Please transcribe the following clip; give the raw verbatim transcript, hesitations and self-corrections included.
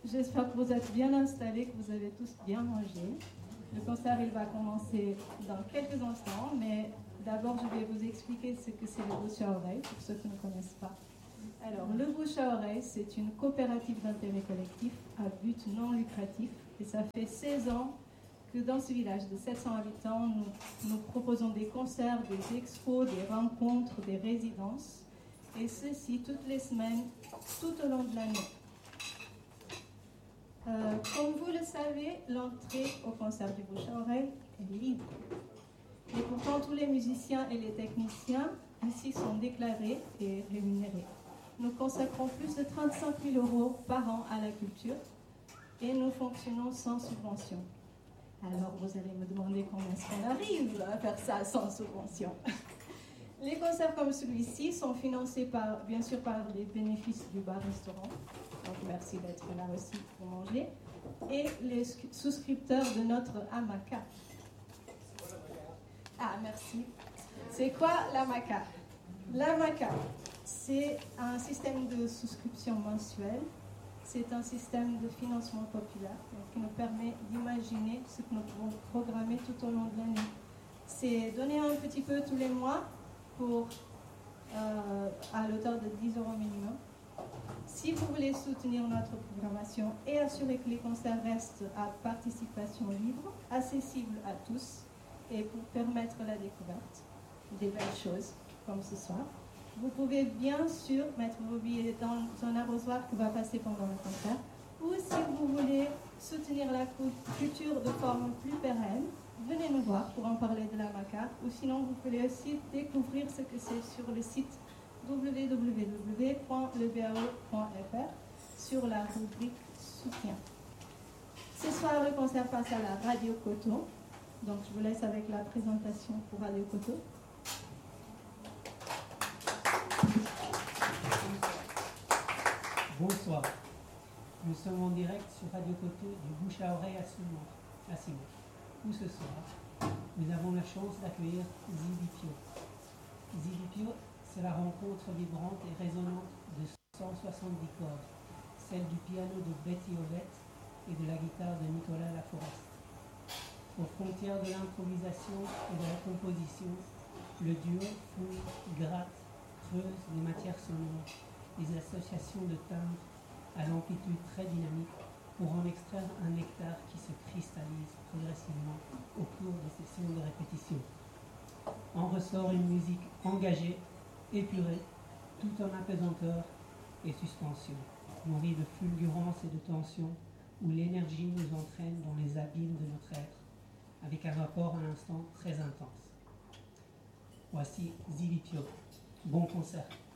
J'espère que vous êtes bien installés, que vous avez tous bien mangé. Le concert il va commencer dans quelques instants, mais d'abord je vais vous expliquer ce que c'est le bouche à oreille, pour ceux qui ne connaissent pas. Alors, le bouche à oreille, c'est une coopérative d'intérêt collectif à but non lucratif, et ça fait seize ans que dans ce village de sept cents habitants, nous, nous proposons des concerts, des expos, des rencontres, des résidences, et ceci toutes les semaines, tout au long de l'année. Euh, comme vous le savez, l'entrée au concert du bouche à oreille est libre. Et pourtant, tous les musiciens et les techniciens ici sont déclarés et rémunérés. Nous consacrons plus de trente-cinq mille euros par an à la culture et nous fonctionnons sans subvention. Alors, vous allez me demander comment est-ce qu'on arrive à faire ça sans subvention. Les concerts comme celui-ci sont financés par, bien sûr par les bénéfices du bar-restaurant. Donc, merci d'être là aussi pour manger. Et les souscripteurs de notre Amaca. Ah, merci. C'est quoi l'Amaca? L'Amaca, c'est un système de souscription mensuelle. C'est un système de financement populaire donc, qui nous permet d'imaginer ce que nous pouvons programmer tout au long de l'année. C'est donner un petit peu tous les mois pour, euh, à l'auteur de dix euros minimum. Si vous voulez soutenir notre programmation et assurer que les concerts restent à participation libre, accessibles à tous, et pour permettre la découverte des belles choses, comme ce soir, vous pouvez bien sûr mettre vos billets dans un arrosoir qui va passer pendant le concert, ou si vous voulez soutenir la culture de forme plus pérenne, venez nous voir pour en parler de l'Amaca, ou sinon vous pouvez aussi découvrir ce que c'est sur le site w w w point le b a o point f r sur la rubrique soutien. Ce soir, le concert passe à la Radio Coteau, donc je vous laisse avec la présentation pour Radio Coteau. Bonsoir, nous sommes en direct sur Radio Coteau du bouche à oreille à Simon, où ce soir, nous avons la chance d'accueillir Zibipio. Zibipio, c'est la rencontre vibrante et résonante de cent soixante-dix cordes, celle du piano de Betty Ovette et de la guitare de Nicolas Laforest. Aux frontières de l'improvisation et de la composition, le duo fouille, gratte, creuse les matières sonores, des associations de timbres à l'amplitude très dynamique pour en extraire un nectar qui se cristallise progressivement au cours des sessions de répétition. En ressort une musique engagée, épurée, tout en apesanteur et suspension, nourrie de fulgurance et de tension, où l'énergie nous entraîne dans les abîmes de notre être, avec un rapport à l'instant très intense. Voici Zibipio. Bon concert.